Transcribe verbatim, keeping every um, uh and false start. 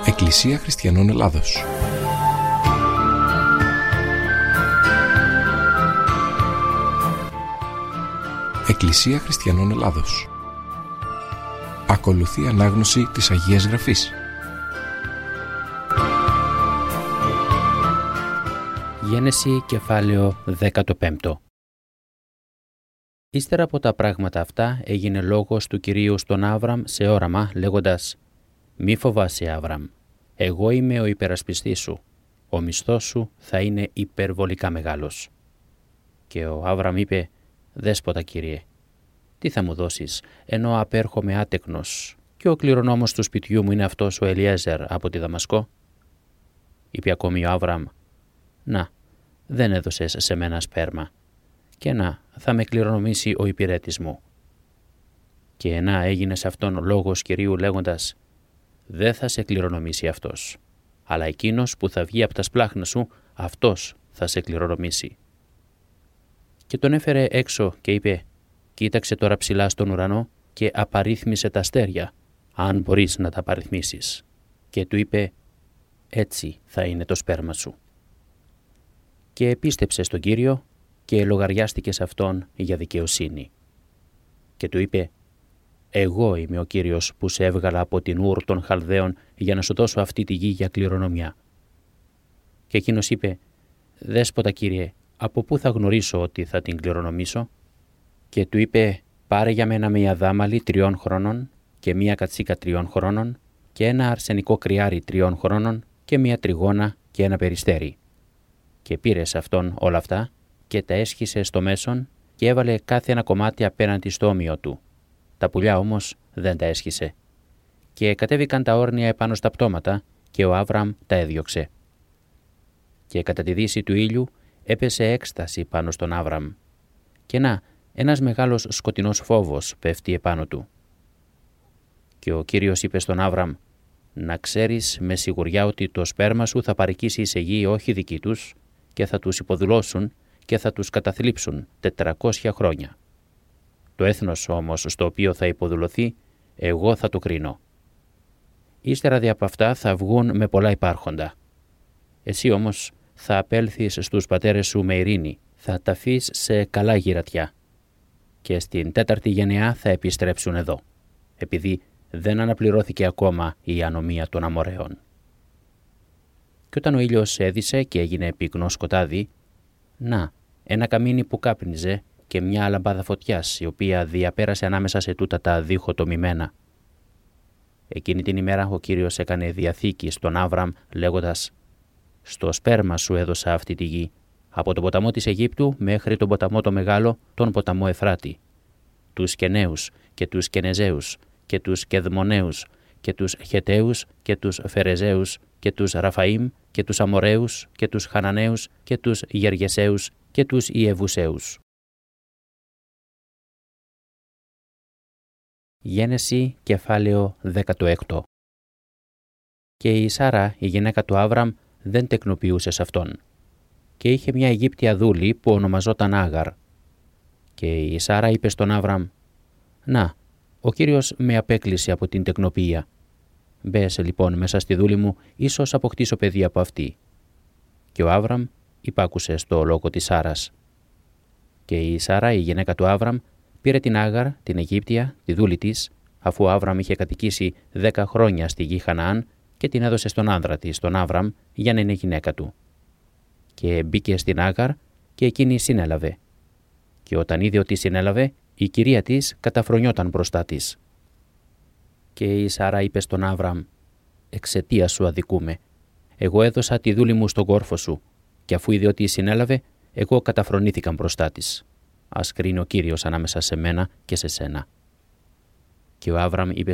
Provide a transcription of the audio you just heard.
Εκκλησία Χριστιανών Ελλάδος. Εκκλησία Χριστιανών Ελλάδος. Ακολουθεί ανάγνωση της Αγίας Γραφής. Γένεση κεφάλαιο δεκαπέντε. Ύστερα από τα πράγματα αυτά έγινε λόγος του Κυρίου στον Άβραμ σε όραμα λέγοντας «Μη φοβάσαι, Άβραμ, εγώ είμαι ο υπερασπιστής σου, ο μισθός σου θα είναι υπερβολικά μεγάλος». Και ο Άβραμ είπε «Δέσποτα, Κύριε, τι θα μου δώσεις, ενώ απέρχομαι άτεκνος και ο κληρονόμος του σπιτιού μου είναι αυτός ο Ελιέζερ από τη Δαμασκό?» Είπε ακόμη ο Άβραμ «Να, δεν έδωσες σε μένα σπέρμα, και να, θα με κληρονομήσει ο υπηρέτης μου». Και να έγινε σε αυτόν λόγος Κυρίου λέγοντας «Δεν θα σε κληρονομήσει αυτός, αλλά εκείνος που θα βγει από τα σπλάχνα σου, αυτός θα σε κληρονομήσει». Και τον έφερε έξω και είπε «Κοίταξε τώρα ψηλά στον ουρανό και απαρίθμησε τα αστέρια, αν μπορείς να τα απαριθμίσεις». Και του είπε «Έτσι θα είναι το σπέρμα σου». Και επίστεψε στον Κύριο και λογαριάστηκε σε αυτόν για δικαιοσύνη. Και του είπε «Εγώ είμαι ο Κύριος που σε έβγαλα από την Ούρ των Χαλδαίων για να σου δώσω αυτή τη γη για κληρονομιά». Και εκείνος είπε «Δέσποτα, Κύριε, από πού θα γνωρίσω ότι θα την κληρονομήσω?» Και του είπε «Πάρε για μένα μία δάμαλη τριών χρόνων και μία κατσίκα τριών χρόνων και ένα αρσενικό κρυάρι τριών χρόνων και μία τριγώνα και ένα περιστέρι». Και πήρε σε αυτόν όλα αυτά και τα έσχισε στο μέσον και έβαλε κάθε ένα κομμάτι απέναντι στο όμοιο του. Τα πουλιά όμως δεν τα έσχισε. Και κατέβηκαν τα όρνια επάνω στα πτώματα και ο Άβραμ τα έδιωξε. Και κατά τη δύση του ήλιου έπεσε έκσταση πάνω στον Άβραμ. Και να, ένας μεγάλος σκοτεινός φόβος πέφτει επάνω του. Και ο Κύριος είπε στον Άβραμ «Να ξέρεις με σιγουριά ότι το σπέρμα σου θα παρικήσει σε γη όχι δική τους και θα τους υποδουλώσουν και θα τους καταθλίψουν τετρακόσια χρόνια. Το έθνος όμως στο οποίο θα υποδουλωθεί, εγώ θα το κρίνω. Ύστερα δι' από αυτά θα βγουν με πολλά υπάρχοντα. Εσύ όμως θα απέλθεις στους πατέρες σου με ειρήνη, θα ταφείς σε καλά γυρατιά. Και στην τέταρτη γενεά θα επιστρέψουν εδώ, επειδή δεν αναπληρώθηκε ακόμα η ανομία των Αμοραίων». Και όταν ο ήλιος έδισε και έγινε πυκνό σκοτάδι, να, ένα καμίνι που κάπνιζε και μια λαμπάδα φωτιάς, η οποία διαπέρασε ανάμεσα σε τούτα τα διχοτομημένα. Εκείνη την ημέρα ο Κύριος έκανε διαθήκη στον Άβραμ λέγοντας «Στο σπέρμα σου έδωσα αυτή τη γη, από τον ποταμό της Αιγύπτου μέχρι τον ποταμό το μεγάλο, τον ποταμό Εφράτη, τους Κεναίους και τους Κενεζαίους και τους Κεδμοναίους και τους Χεταίους και τους Φερεζαίους και τους Ραφαΐμ και τους Αμοραίους και τους Χαναναίους και τους Γεργεσαίους και τους Ιεβουσαίους». Γένεση κεφάλαιο δεκαέξι. Και η Σάρα, η γυναίκα του Άβραμ, δεν τεκνοποιούσε σε αυτόν. Και είχε μια Αιγύπτια δούλη που ονομαζόταν Άγαρ. Και η Σάρα είπε στον Άβραμ «Να, ο Κύριος με απέκλεισε από την τεκνοποιία. Μπες λοιπόν μέσα στη δούλη μου, ίσως αποκτήσω παιδί από αυτή». Και ο Άβραμ υπάκουσε στο λόγο της Σάρας. Και η Σάρα, η γυναίκα του Άβραμ, πήρε την Άγαρ, την Αιγύπτια, τη δούλη της, αφού ο Άβραμ είχε κατοικήσει δέκα χρόνια στη γη Χαναάν, και την έδωσε στον άνδρα της, τον Άβραμ, για να είναι γυναίκα του. Και μπήκε στην Άγαρ και εκείνη συνέλαβε. Και όταν είδε ότι συνέλαβε, η κυρία της καταφρονιόταν μπροστά της. Και η Σάρα είπε στον Άβραμ «Εξαιτίας σου αδικούμε. Εγώ έδωσα τη δούλη μου στον κόρφο σου, και αφού είδε ότι συνέλαβε, εγώ καταφρονήθηκα μπροστά της. Ας κρίνει ο Κύριος ανάμεσα σε μένα και σε σένα». Και ο Άβραμ είπε